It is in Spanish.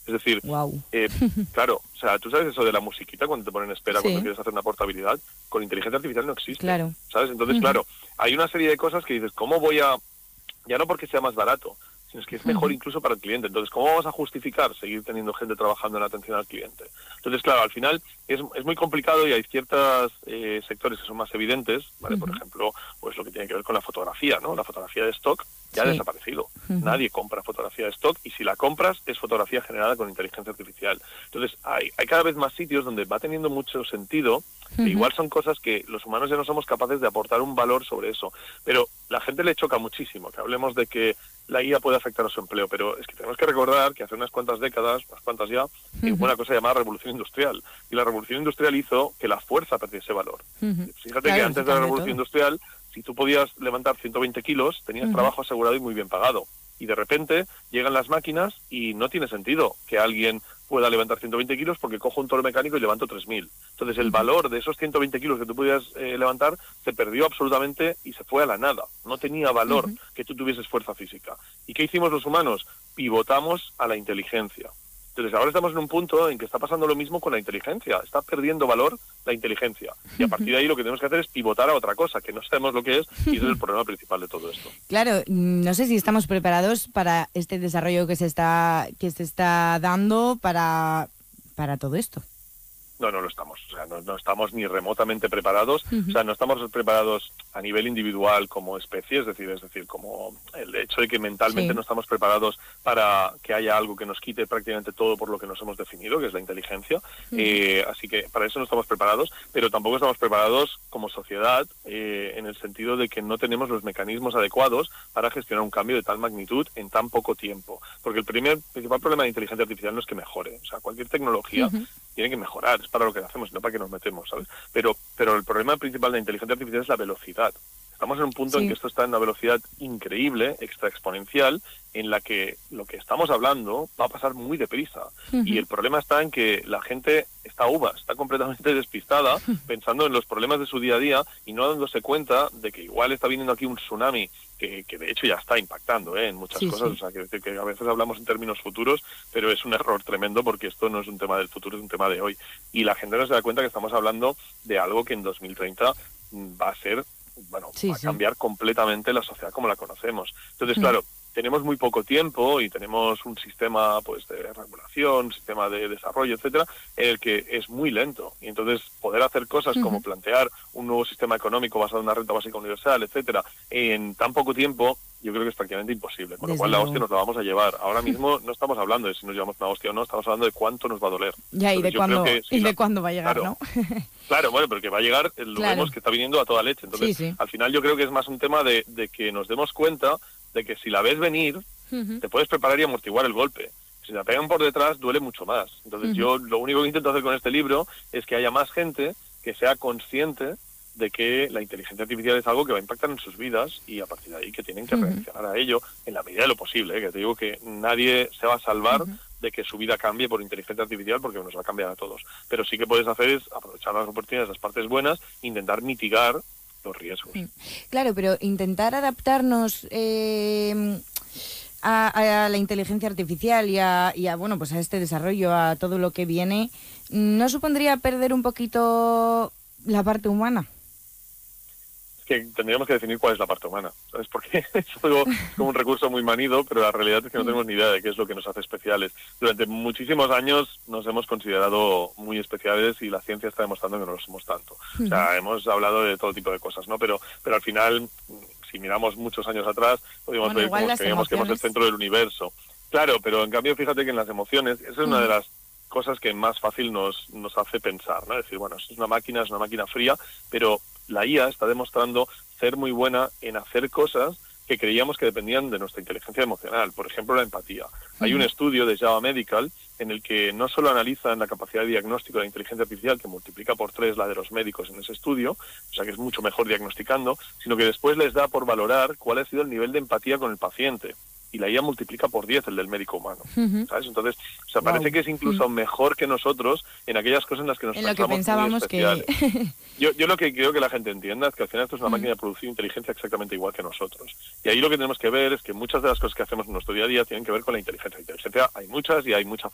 Es decir, Wow. claro, o sea, tú sabes eso de la musiquita cuando te ponen espera cuando quieres hacer una portabilidad, con inteligencia artificial no existe, Claro. ¿sabes? Entonces, claro, hay una serie de cosas que dices, ¿cómo voy a...? Ya no porque sea más barato, sino es que es mejor incluso para el cliente. Entonces, ¿cómo vamos a justificar seguir teniendo gente trabajando en la atención al cliente? Entonces, claro, al final es muy complicado y hay ciertos sectores que son más evidentes, ¿vale? Por ejemplo, pues lo que tiene que ver con la fotografía, ¿no? La fotografía de stock ya ha desaparecido. Nadie compra fotografía de stock y si la compras es fotografía generada con inteligencia artificial. Entonces, hay cada vez más sitios donde va teniendo mucho sentido, que igual son cosas que los humanos ya no somos capaces de aportar un valor sobre eso. Pero la gente le choca muchísimo que hablemos de que la IA puede afectar a su empleo, pero es que tenemos que recordar que hace unas cuantas décadas, unas cuantas ya, hubo una cosa llamada revolución industrial. Y la revolución industrial hizo que la fuerza perdiese valor. Fíjate que antes de la revolución industrial, si tú podías levantar 120 kilos, tenías trabajo asegurado y muy bien pagado. Y de repente llegan las máquinas y no tiene sentido que alguien pueda levantar 120 kilos porque cojo un toro mecánico y levanto 3.000. Entonces el valor de esos 120 kilos que tú podías levantar se perdió absolutamente y se fue a la nada. No tenía valor que tú tuvieses fuerza física. ¿Y qué hicimos los humanos? Pivotamos a la inteligencia. Entonces ahora estamos en un punto en que está pasando lo mismo con la inteligencia. Está perdiendo valor la inteligencia. Y a partir de ahí lo que tenemos que hacer es pivotar a otra cosa, que no sabemos lo que es, y ese es el problema principal de todo esto. Claro, no sé si estamos preparados para este desarrollo que se está dando para todo esto. No lo estamos. O sea, no estamos ni remotamente preparados. O sea, no estamos preparados a nivel individual como especie, es decir, como el hecho de que mentalmente no estamos preparados para que haya algo que nos quite prácticamente todo por lo que nos hemos definido, que es la inteligencia. Así que para eso no estamos preparados, pero tampoco estamos preparados como sociedad en el sentido de que no tenemos los mecanismos adecuados para gestionar un cambio de tal magnitud en tan poco tiempo. Porque el principal problema de inteligencia artificial no es que mejore. O sea, cualquier tecnología tiene que mejorar, es para lo que hacemos, no para que nos metemos, ¿sabes? Pero el problema principal de la inteligencia artificial es la velocidad. Estamos en un punto en que esto está en una velocidad increíble, extra exponencial, en la que lo que estamos hablando va a pasar muy deprisa. Y el problema está en que la gente está está completamente despistada, pensando en los problemas de su día a día y no dándose cuenta de que igual está viniendo aquí un tsunami que de hecho ya está impactando en muchas cosas. O sea, que a veces hablamos en términos futuros, pero es un error tremendo porque esto no es un tema del futuro, es un tema de hoy. Y la gente no se da cuenta que estamos hablando de algo que en 2030 va a ser... va a cambiar completamente la sociedad como la conocemos. Entonces, claro, tenemos muy poco tiempo y tenemos un sistema pues de regulación, un sistema de desarrollo, etcétera, en el que es muy lento. Y entonces poder hacer cosas como plantear un nuevo sistema económico basado en una renta básica universal, etcétera, en tan poco tiempo, yo creo que es prácticamente imposible. Con lo cual la hostia nos la vamos a llevar. Ahora mismo no estamos hablando de si nos llevamos una hostia o no, estamos hablando de cuánto nos va a doler. Ya, entonces, y de cuándo va a llegar, claro, ¿no? Claro, bueno, pero que va a llegar, lo vemos que está viniendo a toda leche. Entonces, al final yo creo que es más un tema de que nos demos cuenta de que si la ves venir, te puedes preparar y amortiguar el golpe. Si la pegan por detrás, duele mucho más. Entonces yo lo único que intento hacer con este libro es que haya más gente que sea consciente de que la inteligencia artificial es algo que va a impactar en sus vidas y a partir de ahí que tienen que reaccionar a ello en la medida de lo posible. Que te digo que nadie se va a salvar de que su vida cambie por inteligencia artificial porque nos va a cambiar a todos. Pero sí que puedes hacer es aprovechar las oportunidades, las partes buenas, intentar mitigar los riesgos. Claro, pero intentar adaptarnos a la inteligencia artificial y a bueno, pues a este desarrollo, a todo lo que viene, ¿no supondría perder un poquito la parte humana? Que tendríamos que definir cuál es la parte humana, ¿sabes? Porque es algo como un recurso muy manido, pero la realidad es que no tenemos ni idea de qué es lo que nos hace especiales. Durante muchísimos años nos hemos considerado muy especiales y la ciencia está demostrando que no lo somos tanto. O sea, hemos hablado de todo tipo de cosas, ¿no? Pero al final, si miramos muchos años atrás, podemos ver cómo creíamos que éramos el centro del universo. Claro, pero en cambio, fíjate que en las emociones, esa es una de las cosas que más fácil nos hace pensar, ¿no? Es decir, bueno, es una máquina fría, pero la IA está demostrando ser muy buena en hacer cosas que creíamos que dependían de nuestra inteligencia emocional. Por ejemplo, la empatía. Hay un estudio de Java Medical en el que no solo analizan la capacidad de diagnóstico de la inteligencia artificial, que multiplica por 3 la de los médicos en ese estudio, o sea que es mucho mejor diagnosticando, sino que después les da por valorar cuál ha sido el nivel de empatía con el paciente. Y la IA multiplica por 10 el del médico humano, ¿sabes? Entonces, o sea, parece que es incluso mejor que nosotros en aquellas cosas en las que nos pensábamos muy especiales. Yo lo que quiero que la gente entienda es que al final esto es una máquina de producir inteligencia exactamente igual que nosotros. Y ahí lo que tenemos que ver es que muchas de las cosas que hacemos en nuestro día a día tienen que ver con la inteligencia. Inteligencia hay muchas y hay mucha